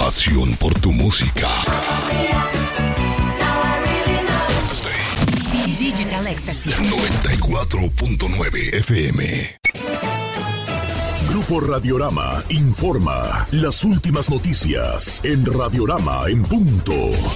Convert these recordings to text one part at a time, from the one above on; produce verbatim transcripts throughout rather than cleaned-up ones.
Pasión por tu música. Digital Ecstasy. noventa y cuatro punto nueve F M. Grupo Radiorama informa las últimas noticias en Radiorama en punto.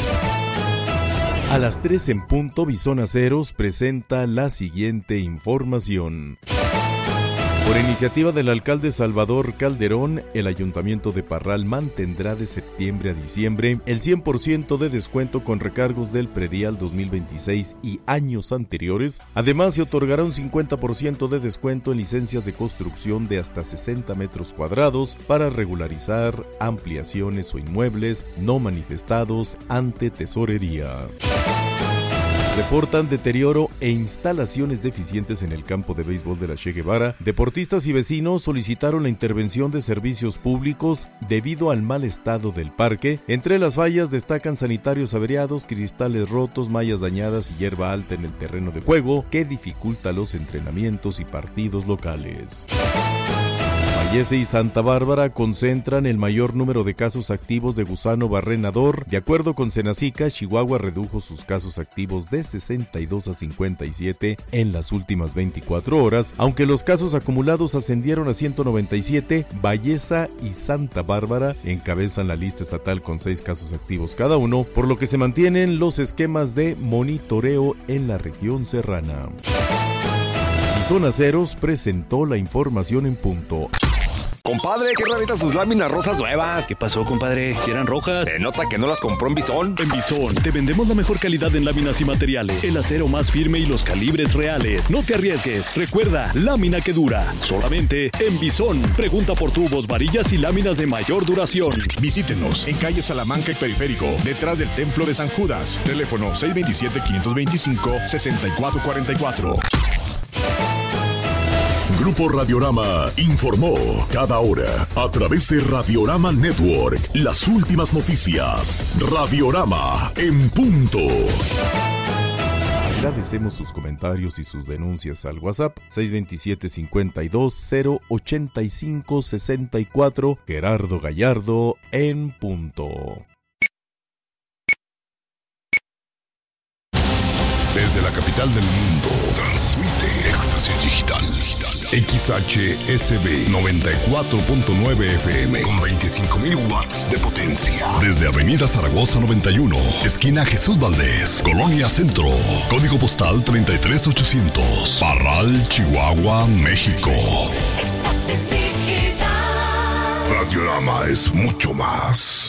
A las tres en punto, Bison Aceros presenta la siguiente información. Por iniciativa del alcalde Salvador Calderón, el Ayuntamiento de Parral mantendrá de septiembre a diciembre el cien por ciento de descuento con recargos del predial dos mil veintiséis y años anteriores. Además, se otorgará un cincuenta por ciento de descuento en licencias de construcción de hasta sesenta metros cuadrados para regularizar ampliaciones o inmuebles no manifestados ante tesorería. Reportan deterioro e instalaciones deficientes en el campo de béisbol de la Che Guevara. Deportistas y vecinos solicitaron la intervención de servicios públicos debido al mal estado del parque. Entre las fallas destacan sanitarios averiados, cristales rotos, mallas dañadas y hierba alta en el terreno de juego, que dificulta los entrenamientos y partidos locales. Vallese y Santa Bárbara concentran el mayor número de casos activos de gusano barrenador. De acuerdo con Senacica, Chihuahua redujo sus casos activos de sesenta y dos a cincuenta y siete en las últimas veinticuatro horas, aunque los casos acumulados ascendieron a ciento noventa y siete. Vallesa y Santa Bárbara encabezan la lista estatal con seis casos activos cada uno, por lo que se mantienen los esquemas de monitoreo en la región serrana. Bison Aceros presentó la información en punto. Compadre, qué raritas sus láminas rosas nuevas. ¿Qué pasó, compadre? ¿Si eran rojas? Se nota que no las compró en Bison. En Bison te vendemos la mejor calidad en láminas y materiales, el acero más firme y los calibres reales. No te arriesgues. Recuerda, lámina que dura. Solamente en Bison. Pregunta por tubos, varillas y láminas de mayor duración. Visítenos en calle Salamanca y Periférico, detrás del Templo de San Judas. Teléfono seis dos siete, cinco dos cinco, seis cuatro cuatro cuatro. Grupo Radiorama informó cada hora a través de Radiorama Network las últimas noticias. Radiorama en punto. Agradecemos sus comentarios y sus denuncias al WhatsApp seis dos siete, cinco dos, cero ocho cinco, seis cuatro. Gerardo Gallardo en punto. Desde la capital del mundo, transmite Éxtasis Digital. X H S B noventa y cuatro punto nueve F M con veinticinco mil watts de potencia. Desde Avenida Zaragoza noventa y uno, esquina Jesús Valdés, Colonia Centro. Código postal treinta y tres ochocientos. Parral, Chihuahua, México. Radiorama es mucho más.